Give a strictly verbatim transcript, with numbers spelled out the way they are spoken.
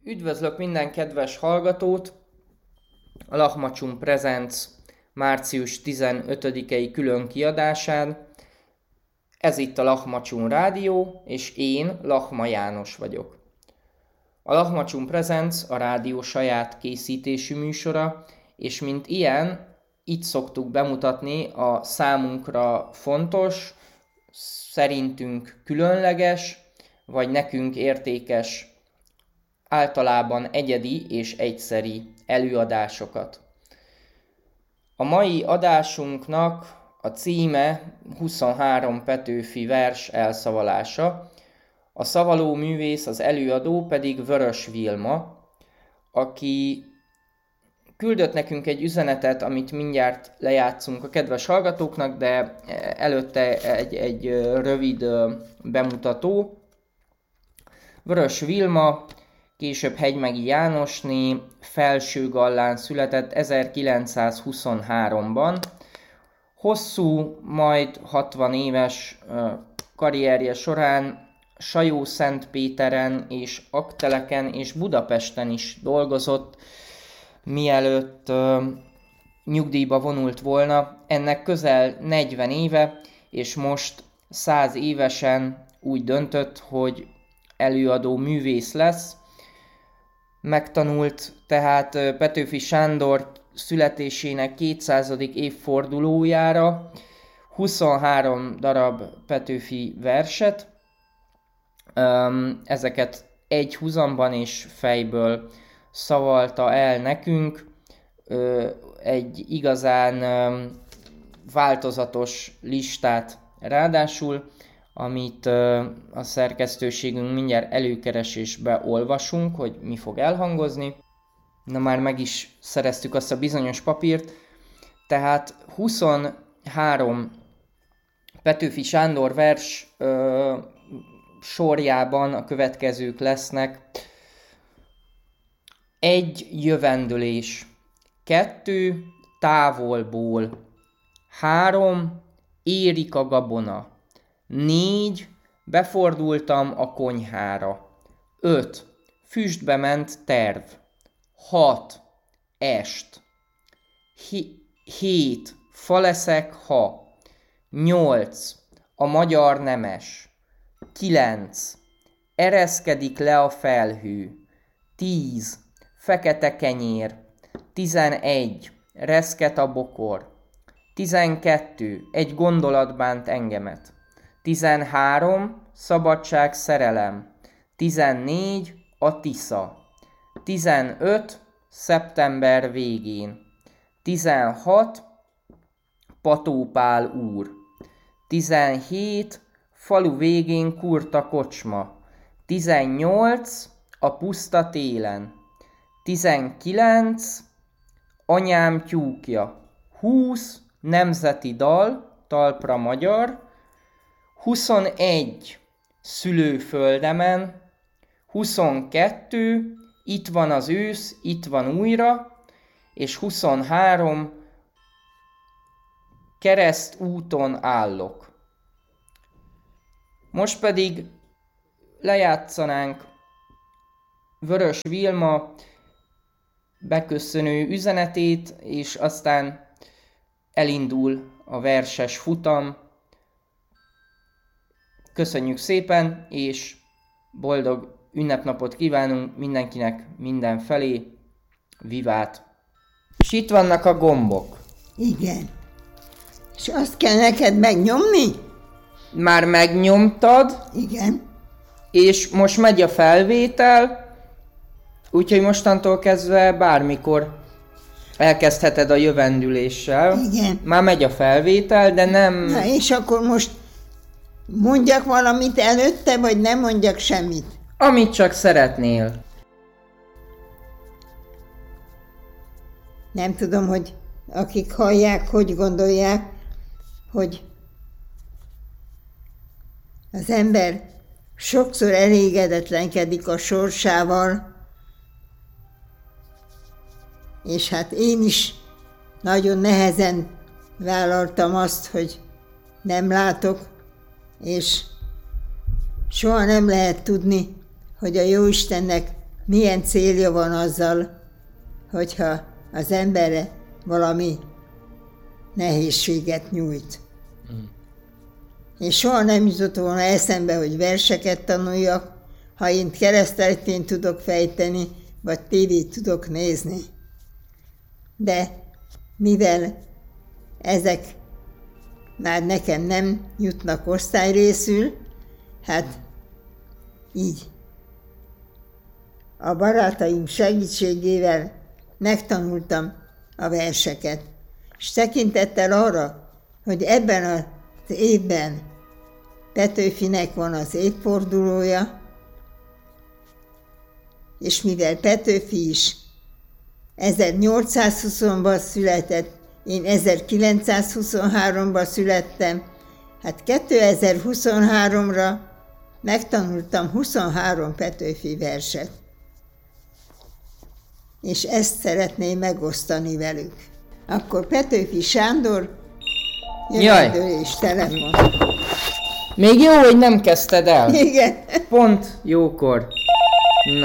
Üdvözlök minden kedves hallgatót! A Lachmacsum Presents március tizenötödikei külön kiadásán. Ez itt a Lachmacsum Rádió, és én Lachma János vagyok. A Lachmacsum Presents a rádió saját készítésű műsora, és mint ilyen, itt szoktuk bemutatni a számunkra fontos, szerintünk különleges, vagy nekünk értékes, általában egyedi és egyszeri előadásokat. A mai adásunknak a címe huszonhárom Petőfi vers elszavalása, a szavaló művész, az előadó pedig Vörös Vilma, aki küldött nekünk egy üzenetet, amit mindjárt lejátszunk a kedves hallgatóknak, de előtte egy, egy rövid bemutató. Vörös Vilma, később Hegymegi Jánosné, Felsőgallán született ezerkilencszázhuszonháromban. Hosszú, majd hatvan éves karrierje során Sajó-Szentpéteren és Aggteleken és Budapesten is dolgozott, mielőtt uh, nyugdíjba vonult volna. Ennek közel negyven éve, és most száz évesen úgy döntött, hogy előadó művész lesz. Megtanult tehát Petőfi Sándor születésének kétszázadik évfordulójára huszonhárom darab Petőfi verset. Ezeket egy huzamban és fejből szavalta el nekünk. Egy igazán változatos listát ráadásul, amit a szerkesztőségünk mindjárt előkeresésbe olvasunk, hogy mi fog elhangozni. Na, már meg is szereztük azt a bizonyos papírt. Tehát huszonhárom Petőfi Sándor vers ö, sorjában a következők lesznek. Egy jövendőlés, kettő távolból, három érik a gabona, négy befordultam a konyhára, öt füstbe ment terv, hat est, Hi- hét fa leszek ha, nyolc a magyar nemes, kilenc ereszkedik le a felhő, tíz fekete kenyér, tizenegy reszket a bokor, tizenkettő egy gondolat bánt engemet, tizenhárom szabadság szerelem, tizennégy a Tisza, tizenöt szeptember végén, tizenhat Pató Pál úr, tizenhét falu végén kurta kocsma, tizennyolc a puszta télen, tizenkilenc anyám tyúkja, húsz nemzeti dal, talpra magyar, huszonegy szülőföldemen, huszonkettő itt van az ősz, itt van újra, és huszonhárom kereszt úton állok. Most pedig lejátszanánk Vörös Vilma beköszönő üzenetét, és aztán elindul a verses futam. Köszönjük szépen, és boldog ünnepnapot kívánunk mindenkinek mindenfelé. Vivát! És itt vannak a gombok. Igen. És azt kell neked megnyomni? Már megnyomtad. Igen. És most megy a felvétel, úgyhogy mostantól kezdve bármikor elkezdheted a jövendüléssel. Igen. Már megy a felvétel, de nem... Na és akkor most mondjak valamit előtte, vagy nem mondjak semmit? Amit csak szeretnél. Nem tudom, hogy akik hallják, hogy gondolják, hogy az ember sokszor elégedetlenkedik a sorsával, és hát én is nagyon nehezen vállaltam azt, hogy nem látok, és soha nem lehet tudni, hogy a Jóistennek milyen célja van azzal, hogyha az emberre valami nehézséget nyújt. Mm. Én soha nem jutott volna eszembe, hogy verseket tanuljak, ha én kereszteltényt tudok fejteni, vagy tévét tudok nézni. De mivel ezek már nekem nem jutnak osztályrészül, hát így a barátaim segítségével megtanultam a verseket. És tekintettel arra, hogy ebben az évben Petőfinek van az évfordulója, és mivel Petőfi is ezernyolcszázhúszban született, én ezerkilencszázhuszonháromban születtem, hát kétezer-huszonháromra megtanultam huszonhárom Petőfi verset. És ezt szeretném megosztani velük. Akkor Petőfi Sándor, jövendőlés telefon. Még jó, hogy nem kezdted el. Igen. Pont jókor.